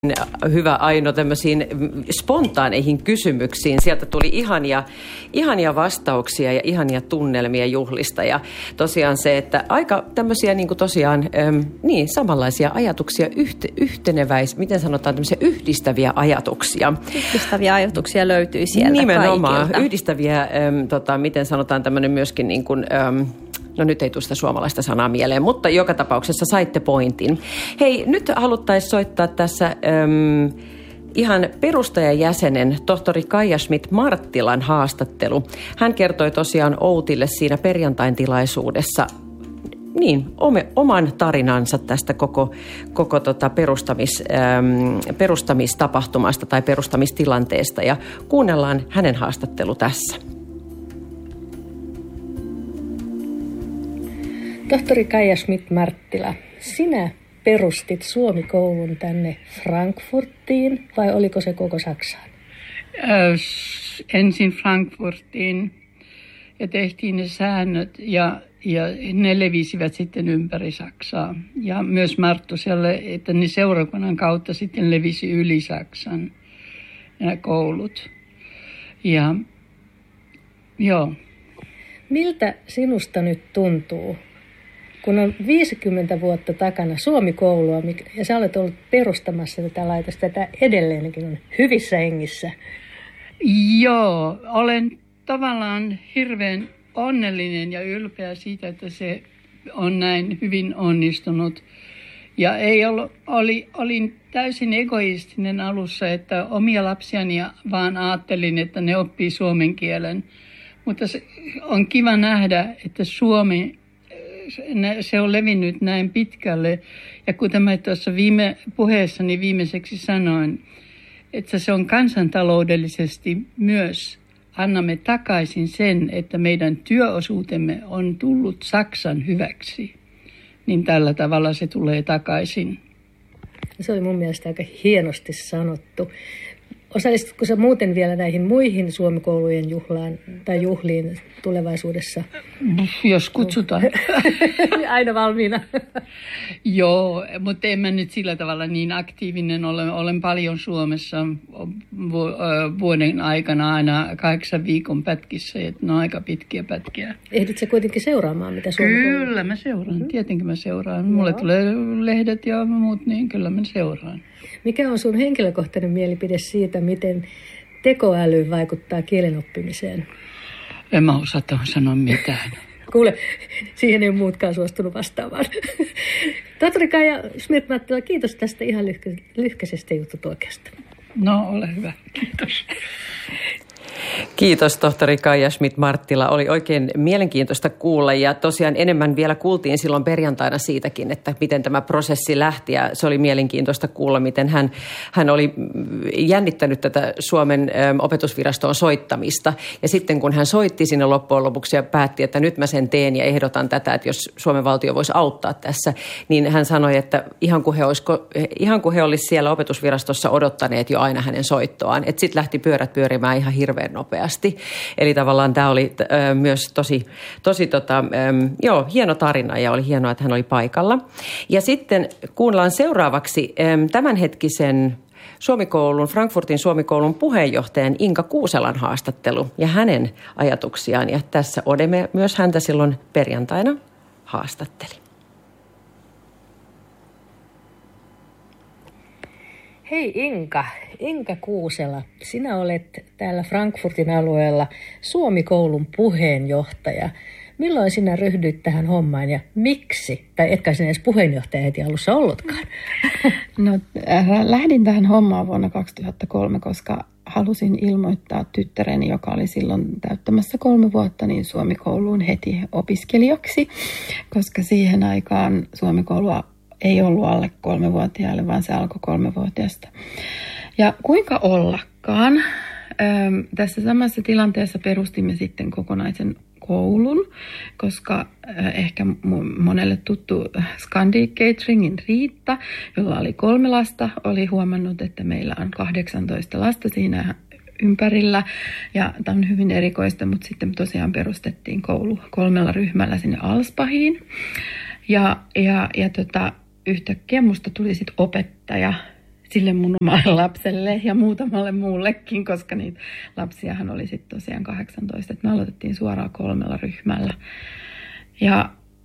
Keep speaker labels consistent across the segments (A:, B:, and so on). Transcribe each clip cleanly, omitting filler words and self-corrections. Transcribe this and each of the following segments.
A: Hyvä Aino tämmöisiin spontaaneihin kysymyksiin. Sieltä tuli ihania vastauksia ja ihania tunnelmia juhlista. Ja tosiaan se, että aika tämmöisiä niin kuin tosiaan samanlaisia ajatuksia, miten sanotaan, tämmöisiä yhdistäviä ajatuksia.
B: Yhdistäviä ajatuksia löytyy sieltä
A: nimenomaan
B: kaikilta.
A: Yhdistäviä, miten sanotaan tämmöinen myöskin niin kuin, no nyt ei tule sitä suomalaista sanaa mieleen, mutta joka tapauksessa saitte pointin. Hei, nyt haluttaisiin soittaa tässä ihan perustajajäsenen, tohtori Kaija Schmidt-Marttilan haastattelu. Hän kertoi tosiaan Outille siinä perjantain tilaisuudessa oman tarinansa tästä koko perustamistapahtumasta tai perustamistilanteesta. Ja kuunnellaan hänen haastattelu tässä.
C: Tohtori Kaija Schmidt-Marttila, sinä perustit Suomi-koulun tänne Frankfurtiin vai oliko se koko Saksaan?
D: Ensin Frankfurtiin ja tehtiin ne säännöt ja ne levisivät sitten ympäri Saksaa. Ja myös Marttuselle, että ne seurakunnan kautta sitten levisi yli Saksan nämä koulut. Ja joo. Miltä
C: sinusta nyt tuntuu? Kun on 50 vuotta takana Suomi-koulua, ja sä olet ollut perustamassa tätä laitosta, tätä edelleenkin on hyvissä hengissä.
D: Joo, olen tavallaan hirveän onnellinen ja ylpeä siitä, että se on näin hyvin onnistunut. Ja olin täysin egoistinen alussa, että omia lapsiani vaan ajattelin, että ne oppii suomen kielen. Mutta on kiva nähdä, että se on levinnyt näin pitkälle. Ja kuten mä tuossa puheessani viimeiseksi sanoin, että se on kansantaloudellisesti myös, annamme takaisin sen, että meidän työosuutemme on tullut Saksan hyväksi. Niin tällä tavalla se tulee takaisin.
C: Se oli mun mielestä aika hienosti sanottu. Osallisitko sä muuten vielä näihin muihin Suomi-koulujen juhliin tulevaisuudessa?
D: Jos kutsutaan.
C: Aina valmiina.
D: Joo, mutta en mä nyt sillä tavalla niin aktiivinen ole. Olen paljon Suomessa vuoden aikana aina 8 viikon pätkissä, että ne on aika pitkiä pätkiä.
C: Ehdit sä kuitenkin seuraamaan, mitä Suomi-koulu?
D: Kyllä mä seuraan, tietenkin mä seuraan. Mulle tulee lehdet ja muut, niin kyllä mä seuraan.
C: Mikä on sun henkilökohtainen mielipide siitä, miten tekoäly vaikuttaa kielen oppimiseen?
D: En mä osaa sanoa mitään.
C: Kuule, siihen ei muutkaan suostunut vastaamaan. Tohtori Kaija Schmidt-Marttila, kiitos tästä ihan lyhkäisestä juttutuokesta.
D: No, ole hyvä. Kiitos.
A: Kiitos tohtori Kaija Schmidt-Marttila. Oli oikein mielenkiintoista kuulla ja tosiaan enemmän vielä kuultiin silloin perjantaina siitäkin, että miten tämä prosessi lähti ja se oli mielenkiintoista kuulla, miten hän oli jännittänyt tätä Suomen opetusvirastoon soittamista ja sitten kun hän soitti sinne loppujen lopuksi ja päätti, että nyt mä sen teen ja ehdotan tätä, että jos Suomen valtio voisi auttaa tässä, niin hän sanoi, että ihan kuin he olisivat siellä opetusvirastossa odottaneet jo aina hänen soittoaan, että sitten lähti pyörät pyörimään ihan hirveän nopeasti. Eli tavallaan tämä oli myös tosi hieno tarina ja oli hienoa, että hän oli paikalla. Ja sitten kuunnellaan seuraavaksi tämänhetkisen Frankfurtin Suomi-koulun puheenjohtajan Inka Kuuselan haastattelu ja hänen ajatuksiaan. Ja tässä Odeme myös häntä silloin perjantaina haastatteli.
C: Hei Inka Kuusela, sinä olet täällä Frankfurtin alueella Suomi-koulun puheenjohtaja. Milloin sinä ryhdyit tähän hommaan ja miksi? Tai etkä sinä edes puheenjohtaja heti alussa ollutkaan?
E: No, lähdin tähän hommaan vuonna 2003, koska halusin ilmoittaa tyttäreni, joka oli silloin täyttämässä 3 vuotta, niin Suomi-kouluun heti opiskelijaksi, koska siihen aikaan Suomi-koulua ei ollut alle 3-vuotiaille, vaan se alkoi 3-vuotiaasta. Ja kuinka ollakaan, tässä samassa tilanteessa perustimme sitten kokonaisen koulun, koska ehkä monelle tuttu Scandi Cateringin Riitta, jolla oli 3 lasta, oli huomannut, että meillä on 18 lasta siinä ympärillä. Ja tämä on hyvin erikoista, mutta sitten tosiaan perustettiin koulu 3 ryhmällä sinne Alsbahiin. Ja yhtäkkiä musta tuli sitten opettaja sille mun omalle lapselle ja muutamalle muullekin, koska niitä lapsiahan oli sitten tosiaan 18, että me aloitettiin suoraan 3 ryhmällä. Ja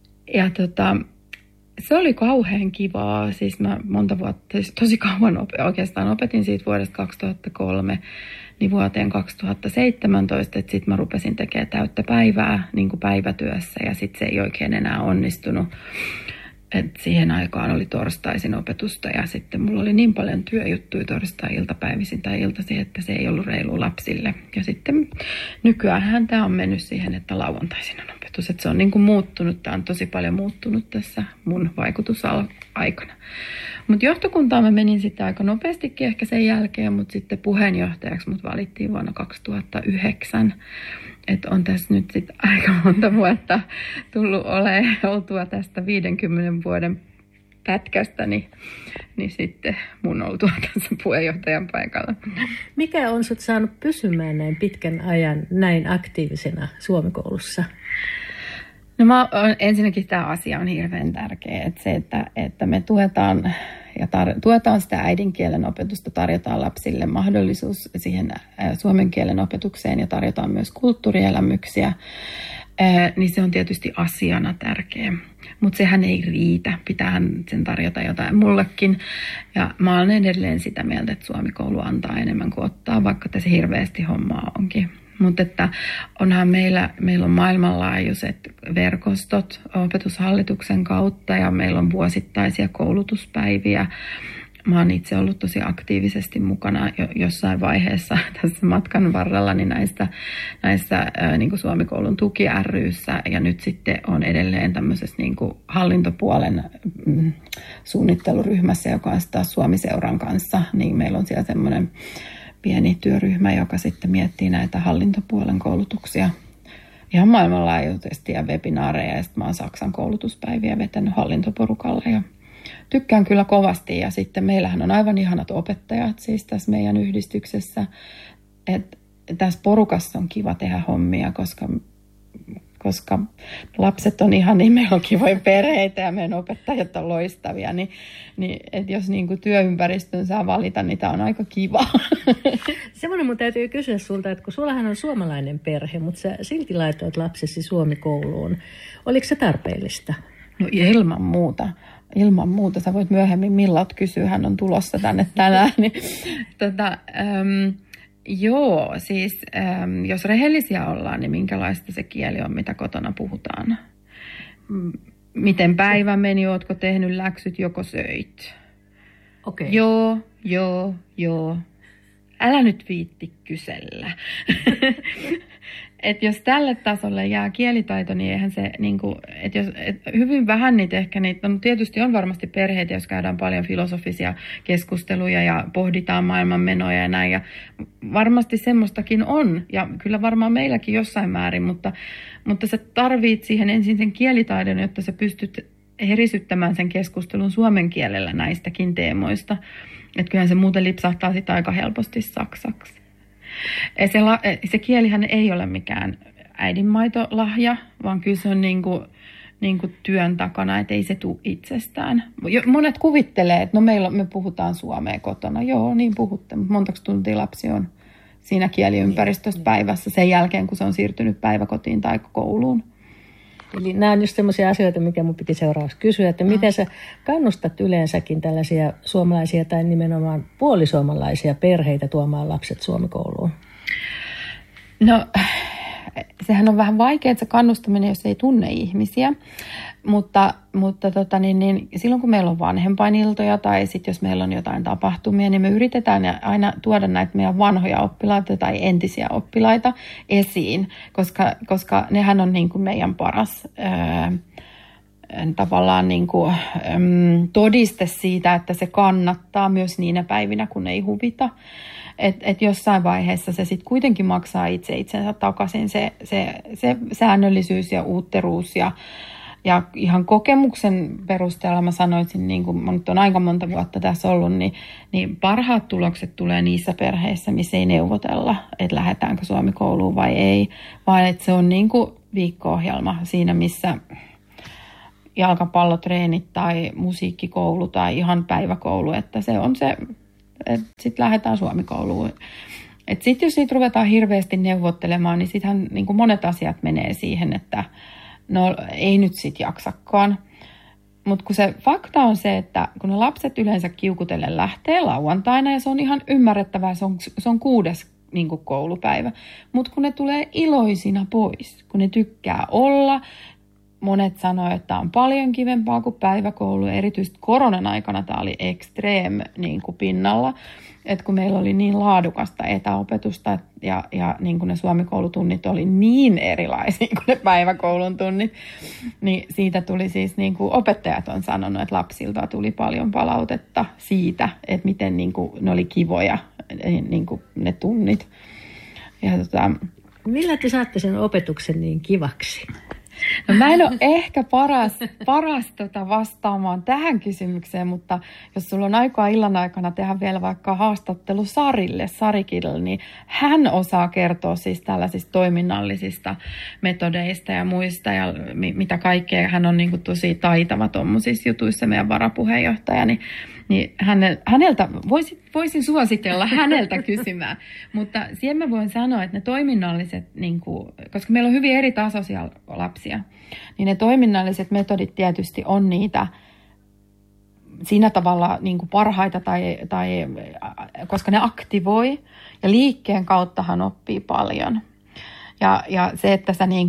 E: se oli kauhean kivaa, siis mä monta vuotta, tosi kauan oikeastaan opetin siitä vuodesta 2003 niin vuoteen 2017, että sitten mä rupesin tekemään täyttä päivää niin kuin päivätyössä ja sitten se ei oikein enää onnistunut. Et siihen aikaan oli torstaisin opetusta ja sitten mulla oli niin paljon työjuttuja torstai-iltapäivisin tai iltaisin, että se ei ollut reilu lapsille. Ja sitten nykyäänhän tämä on mennyt siihen, että lauantaisin on opetus. Et se on niin kuin muuttunut, tämä on tosi paljon muuttunut tässä mun vaikutusaikana. Mutta johtokuntaan mä menin sitten aika nopeastikin ehkä sen jälkeen, mutta sitten puheenjohtajaksi mut valittiin vuonna 2009. Että on tässä nyt sitten aika monta vuotta tullut oltua tästä 50 vuoden pätkästä, niin sitten mun oltua tässä puheenjohtajan paikalla.
C: Mikä on sut saanut pysymään näin pitkän ajan näin aktiivisena Suomikoulussa?
E: No ensinnäkin tämä asia on hirveän tärkeä, että se, että me tuetaan sitä äidinkielen opetusta, tarjotaan lapsille mahdollisuus siihen suomen kielen opetukseen ja tarjotaan myös kulttuurielämyksiä, niin se on tietysti asiana tärkeä. Mutta sehän ei riitä, pitäähän sen tarjota jotain mullekin. Ja mä olen edelleen sitä mieltä, että Suomikoulu antaa enemmän kuin ottaa, vaikka tässä hirveästi hommaa onkin. Mutta että onhan meillä on maailmanlaajuiset verkostot opetushallituksen kautta ja meillä on vuosittaisia koulutuspäiviä. Mä oon itse ollut tosi aktiivisesti mukana jossain vaiheessa tässä matkan varrella niin näissä niin kuin Suomikoulun tuki ry:ssä ja nyt sitten on edelleen tämmöisessä niin kuin hallintopuolen suunnitteluryhmässä, joka on taas Suomi-seuran kanssa, niin meillä on siellä semmoinen pieni työryhmä, joka sitten miettii näitä hallintopuolen koulutuksia ihan maailmanlaajuisesti ja webinaareja. Ja sitten mä oon Saksan koulutuspäiviä vetänyt hallintoporukalle ja tykkään kyllä kovasti. Ja sitten meillähän on aivan ihanat opettajat siis tässä meidän yhdistyksessä. Että tässä porukassa on kiva tehdä hommia, koska lapset on ihan niin, meillä on kivoja perheitä ja meidän opettajat on loistavia, niin että jos niin kuin työympäristön saa valita, niin tämä on aika kiva.
C: Semmoinen mun täytyy kysyä sulta, että kun sullahan on suomalainen perhe, mutta sä silti laitoit lapsesi Suomikouluun. Oliko se tarpeellista?
E: No ilman muuta. Ilman muuta. Sä voit myöhemmin Millat kysyä, hän on tulossa tänne tänään. Niin, joo, siis jos rehellisiä ollaan, niin minkälaista se kieli on, mitä kotona puhutaan? Miten päivä meni, ootko tehnyt läksyt, joko söit?
C: Okei.
E: Joo. Älä nyt viitti kysellä. Et jos tälle tasolle jää kielitaito, niin eihän se, niinku, hyvin vähän niitä ehkä, no tietysti on varmasti perheitä, jos käydään paljon filosofisia keskusteluja ja pohditaan maailmanmenoja ja näin. Ja varmasti semmoistakin on, ja kyllä varmaan meilläkin jossain määrin, mutta sä tarvit siihen ensin sen kielitaidon, jotta sä pystyt herisyttämään sen keskustelun suomen kielellä näistäkin teemoista. Että kyllähän se muuten lipsahtaa sitä aika helposti saksaksi. Se kielihän ei ole mikään äidinmaitolahja, vaan kyllä se on niin kuin työn takana, että ei se tule itsestään. Monet kuvittelee, että no me puhutaan suomea kotona. Joo, niin puhutte, mutta montako tuntia lapsi on siinä kieliympäristössä päivässä sen jälkeen, kun se on siirtynyt päiväkotiin tai kouluun.
C: Eli nämä on just sellaisia asioita, mikä mun piti seuraavaksi kysyä, että miten sä kannustat yleensäkin tällaisia suomalaisia tai nimenomaan puolisuomalaisia perheitä tuomaan lapset Suomikouluun?
E: No, sehän on vähän vaikeaa se kannustaminen, jos ei tunne ihmisiä, mutta silloin kun meillä on vanhempainiltoja tai sitten jos meillä on jotain tapahtumia, niin me yritetään aina tuoda näitä meidän vanhoja oppilaita tai entisiä oppilaita esiin, koska nehän on niin kuin meidän paras tavallaan niin kuin, todiste siitä, että se kannattaa myös niinä päivinä, kun ei huvita. Että jossain vaiheessa se sitten kuitenkin maksaa itsensä takaisin se säännöllisyys ja uutteruus ja ihan kokemuksen perusteella mä sanoisin, niin kun nyt on aika monta vuotta tässä ollut, niin parhaat tulokset tulee niissä perheissä, missä ei neuvotella, että lähdetäänkö Suomikouluun vai ei, vaan että se on niin kuin viikko-ohjelma siinä, missä jalkapallotreenit tai musiikkikoulu tai ihan päiväkoulu, että se on se sitten lähdetään Suomikouluun. Sitten jos siitä ruvetaan hirveästi neuvottelemaan, niin sittenhän niin kuin monet asiat menee siihen, että no ei nyt sit jaksakaan. Mutta kun se fakta on se, että kun ne lapset yleensä kiukutellen lähtee lauantaina ja se on ihan ymmärrettävää, se on 6. niin kuin koulupäivä. Mutta kun ne tulee iloisina pois, kun ne tykkää olla, monet sanoo, että on paljon kivempaa kuin päiväkoulu. Erityisesti koronan aikana tämä oli extreme niin kuin pinnalla. Että kun meillä oli niin laadukasta etäopetusta ja niin kuin ne suomikoulutunnit oli niin erilaisia kuin ne päiväkoulun tunnit, niin siitä tuli siis, niin kuin opettajat on sanonut, että lapsilta tuli paljon palautetta siitä, että miten niin kuin ne oli kivoja niin kuin ne tunnit. Ja
C: millä te saatte sen opetuksen niin kivaksi?
E: No mä en ole ehkä paras vastaamaan tähän kysymykseen, mutta jos sulla on aikaa illan aikana tehdä vielä vaikka haastattelu Sarikille, niin hän osaa kertoa siis tällaisista toiminnallisista metodeista ja muista ja mitä kaikkea. Hän on niin kuin tosi taitava tuommoisissa jutuissa, meidän varapuheenjohtaja, niin häneltä voisin suositella häneltä kysymään. Mutta siihen mä voin sanoa, että ne toiminnalliset, niin kuin, koska meillä on hyvin eri tasoisia lapsia, niin ne toiminnalliset metodit tietysti on niitä siinä tavalla niin kuin parhaita, tai koska ne aktivoi ja liikkeen kauttahan oppii paljon. Ja se, että sä niin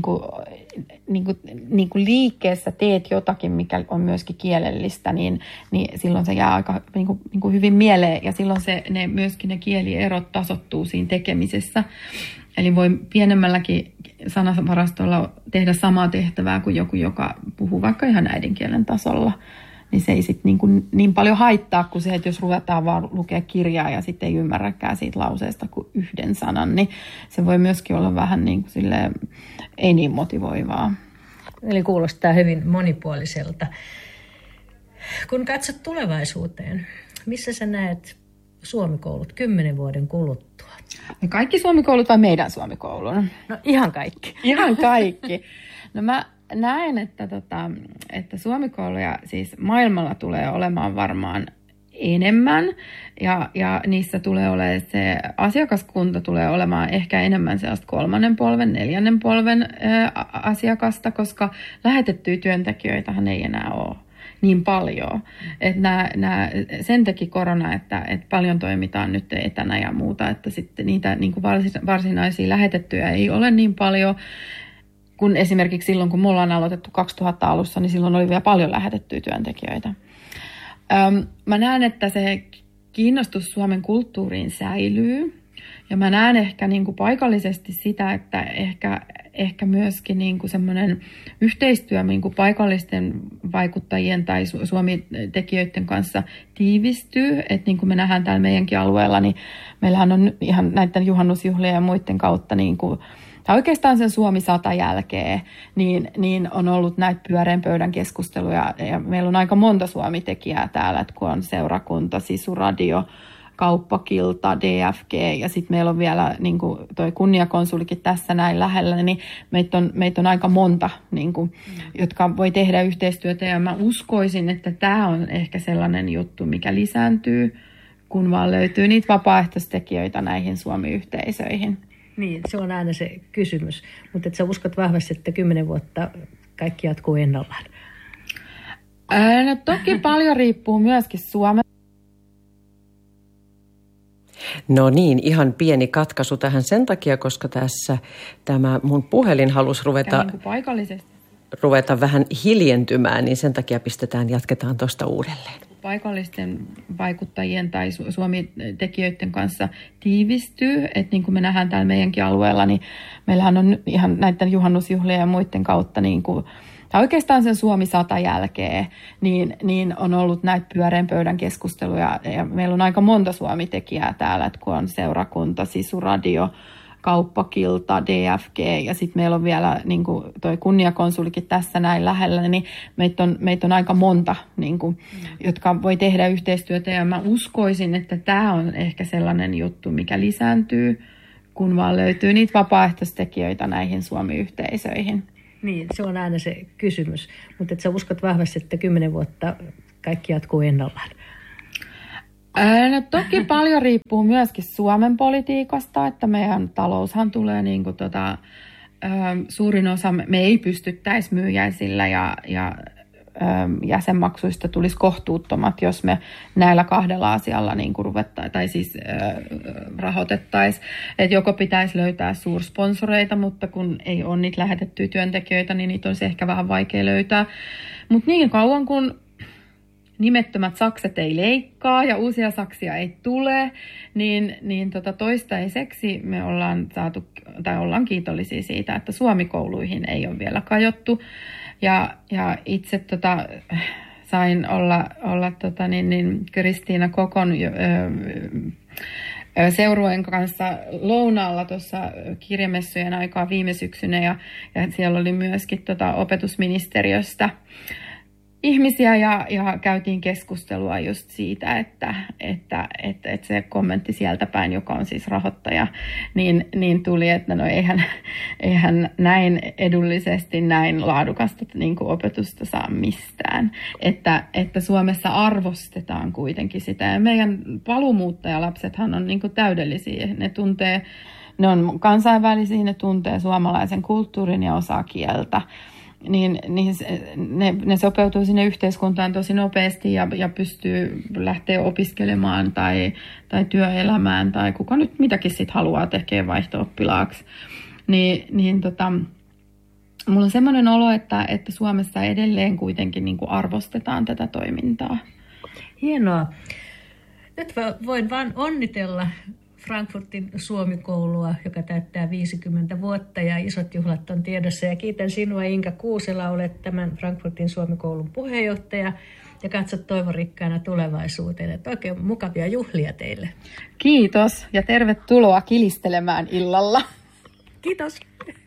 E: kuin liikkeessä teet jotakin, mikä on myöskin kielellistä, niin silloin se jää aika niin kuin hyvin mieleen. Ja silloin myöskin ne kielierot tasoittuu siinä tekemisessä. Eli voi pienemmälläkin sanavarastolla tehdä samaa tehtävää kuin joku, joka puhuu vaikka ihan äidinkielen tasolla. Niin se ei sitten niin paljon haittaa kuin se, että jos ruvetaan vaan lukea kirjaa ja sitten ei ymmärräkään siitä lauseesta kuin yhden sanan, niin se voi myöskin olla vähän niin kuin silleen, ei niin motivoivaa.
C: Eli kuulostaa hyvin monipuoliselta. Kun katsot tulevaisuuteen, missä sä näet suomikoulut 10 vuoden kuluttua?
E: No kaikki suomikoulut vai meidän suomikoulun?
C: No ihan kaikki.
E: Ihan kaikki. No mä näen, että suomikouluja siis maailmalla tulee olemaan varmaan enemmän ja niissä tulee olemaan se asiakaskunta tulee olemaan ehkä enemmän sellaista 3. polven, 4. polven asiakasta, koska lähetettyjä työntekijöitähän ei enää ole niin paljon. Että sen teki korona, että paljon toimitaan nyt etänä ja muuta, että sitten niitä niin kuin varsinaisia lähetettyjä ei ole niin paljon. Kun esimerkiksi silloin, kun me ollaan aloitettu 2000 alussa, niin silloin oli vielä paljon lähetettyjä työntekijöitä. Mä näen, että se kiinnostus Suomen kulttuuriin säilyy. Ja mä näen ehkä niin kuin paikallisesti sitä, että ehkä myöskin niin kuin semmoinen yhteistyö niin kuin paikallisten vaikuttajien tai Suomi-tekijöiden kanssa tiivistyy. Että niin kuin me nähdään täällä meidänkin alueella, niin meillähän on ihan näiden juhannusjuhlien ja muiden kautta niin kuin oikeastaan sen Suomi 100 jälkeen, niin on ollut näitä pyöreän pöydän keskusteluja. Ja meillä on aika monta Suomi-tekijää täällä, että kun on Seurakunta, Sisuradio, Kauppakilta, DFG ja sitten meillä on vielä niin kuin toi kunniakonsulikin tässä näin lähellä, niin meitä on aika monta, niin kuin, jotka voi tehdä yhteistyötä. Ja mä uskoisin, että tämä on ehkä sellainen juttu, mikä lisääntyy, kun vaan löytyy niitä vapaaehtoistekijöitä näihin Suomi-yhteisöihin.
C: Niin, se on aina se kysymys. Mutta sä uskot vahvasti, että 10 vuotta kaikki jatkuu ennallaan?
E: No toki paljon riippuu myöskin Suomen.
A: No niin, ihan pieni katkaisu tähän sen takia, koska tässä tämä mun puhelin halusi ruveta vähän hiljentymään, niin sen takia jatketaan tuosta uudelleen.
E: Paikallisten vaikuttajien tai Suomi-tekijöiden kanssa tiivistyy, että niin kuin me nähdään täällä meidänkin alueella, niin meillähän on ihan näiden juhannusjuhlien ja muiden kautta niin kuin oikeastaan sen Suomi 100 jälkeen, niin on ollut näitä pyöreän pöydän keskusteluja. Ja meillä on aika monta Suomi-tekijää täällä, että kun on Seurakunta, Sisuradio, Kauppakilta, DFG ja sitten meillä on vielä niin kuin toi kunniakonsulikin tässä näin lähellä, niin meitä on aika monta, niin kuin, jotka voi tehdä yhteistyötä. Ja mä uskoisin, että tämä on ehkä sellainen juttu, mikä lisääntyy, kun vaan löytyy niitä vapaaehtoistekijöitä näihin Suomi-yhteisöihin.
C: Niin, se on aina se kysymys. Mutta sä uskot vahvasti, että 10 vuotta kaikki jatkuu ennallaan?
E: No toki paljon riippuu myöskin Suomen politiikasta, että meidän taloushan tulee niin kuin suurin osa, me ei pystyttäisi myyjäisillä ja jäsenmaksuista tulisi kohtuuttomat, jos me näillä kahdella asialla niin kuin rahoitettaisiin. Että joko pitäisi löytää suursponsoreita, mutta kun ei ole niitä lähetettyjä työntekijöitä, niin niitä olisi ehkä vähän vaikea löytää. Mutta niin kauan kun nimettömät sakset ei leikkaa ja uusia saksia ei tule, niin toistaiseksi me ollaan kiitollisia siitä, että Suomi-kouluihin ei ole vielä kajottu. Ja itse sain olla Kristiina Kokon seurueen kanssa lounaalla tuossa kirjamessujen aikaa viime syksynä ja siellä oli myöskin opetusministeriöstä ihmisiä ja käytiin keskustelua just siitä, että se kommentti sieltä päin, joka on siis rahoittaja, niin tuli, että no eihän näin edullisesti näin laadukasta niin kuin opetusta saa mistään. Että Suomessa arvostetaan kuitenkin sitä. Ja meidän paluumuuttajalapsethan on niin kuin täydellisiä. Ne on kansainvälisiä, ne tuntee suomalaisen kulttuurin ja osaa kieltä. Niin ne sopeutuu sinne yhteiskuntaan tosi nopeasti ja pystyy lähteä opiskelemaan tai työelämään tai kuka nyt mitäkin sit haluaa tekee vaihto-oppilaaksi. Mulla on semmoinen olo, että Suomessa edelleen kuitenkin niin kuin arvostetaan tätä toimintaa.
C: Hienoa. Nyt voin vain onnitella Frankfurtin Suomi-koulua, joka täyttää 50 vuotta ja isot juhlat on tiedossa. Ja kiitän sinua, Inka Kuusela, olet tämän Frankfurtin Suomi-koulun puheenjohtaja ja katsot toivorikkaana tulevaisuuteen. Että oikein mukavia juhlia teille.
E: Kiitos ja tervetuloa kilistelemään illalla.
C: Kiitos.